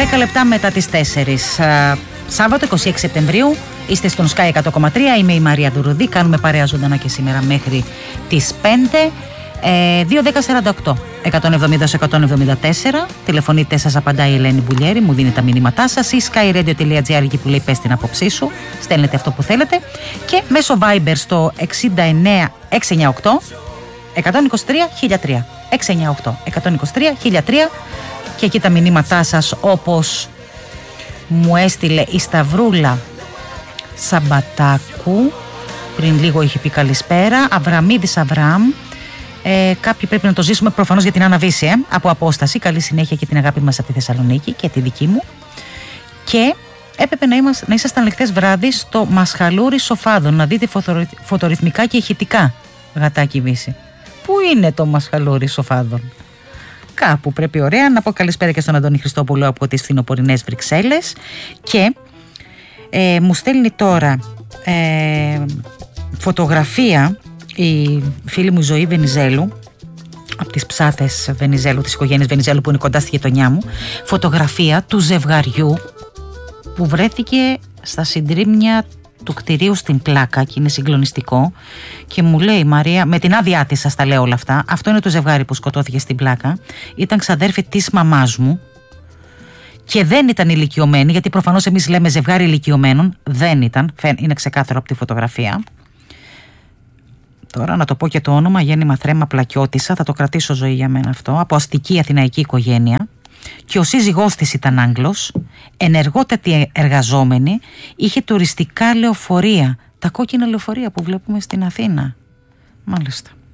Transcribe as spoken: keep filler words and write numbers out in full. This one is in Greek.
δέκα λεπτά μετά τις τέσσερις. Σάββατο είκοσι έξι Σεπτεμβρίου. Είστε στον Sky εκατό κόμμα τρία. Είμαι η Μαρία Ντουρουδή. Κάνουμε παρέα ζωντανά και σήμερα μέχρι τις πέντε. Ε, δύο δέκα σαράντα οκτώ εκατόν εβδομήντα εκατόν εβδομήντα τέσσερα. Τηλεφωνείτε, σας απαντάει η Ελένη Μπουλιέρη, μου δίνει τα μηνύματά σας, ή skyradio τελεία gr εκεί που λέει πες την άποψή σου. Στέλνετε αυτό που θέλετε. Και μέσω Viber στο εξήντα εννέα εξακόσια ενενήντα οκτώ εκατόν είκοσι τρία χίλια τρία. εξακόσια ενενήντα οκτώ εκατόν είκοσι τρία χίλια τρία. Και εκεί τα μηνύματά σας, όπως μου έστειλε η Σταυρούλα Σαμπατάκου. Πριν λίγο είχε πει καλησπέρα. Αβραμίδης Αβραμ. Ε, κάποιοι πρέπει να το ζήσουμε προφανώς για την Άννα Βύση, ε, από απόσταση. Καλή συνέχεια και την αγάπη μας από τη Θεσσαλονίκη και τη δική μου. Και έπρεπε να, είμαστε, να ήσασταν χθες βράδυ στο Μασχαλούρι Σοφάδων, να δείτε φωτορυ, φωτορυθμικά και ηχητικά, γατάκι Βύση. Πού είναι το Μασχαλούρι Σοφάδων? Κάπου πρέπει. Ωραία. Να πω καλησπέρα και στον Αντώνη Χριστόπουλο από τις φθινοπορεινές Βρυξέλλες. Και ε, μου στέλνει τώρα ε, φωτογραφία η φίλη μου Ζωή Βενιζέλου, από τις Ψάθες Βενιζέλου, της οικογένειας Βενιζέλου που είναι κοντά στη γειτονιά μου, φωτογραφία του ζευγαριού που βρέθηκε στα συντρίμμια του κτηρίου στην Πλάκα και είναι συγκλονιστικό. Και μου λέει, Μαρία, με την άδειά της σας τα λέω όλα αυτά, αυτό είναι το ζευγάρι που σκοτώθηκε στην Πλάκα, ήταν ξαδέρφη της μαμάς μου και δεν ήταν ηλικιωμένοι, γιατί προφανώς εμείς λέμε ζευγάρι ηλικιωμένων, δεν ήταν, είναι ξεκάθαρο από τη φωτογραφία. Τώρα να το πω και το όνομα, γέννημα Θρέμα Πλακιώτισσα, θα το κρατήσω Ζωή για μένα αυτό, από αστική αθηναϊκή οικογένεια. Και ο σύζυγός της ήταν Άγγλος, ενεργότατη εργαζόμενη, είχε τουριστικά λεωφορεία, τα κόκκινα λεωφορεία που βλέπουμε στην Αθήνα. Μάλιστα.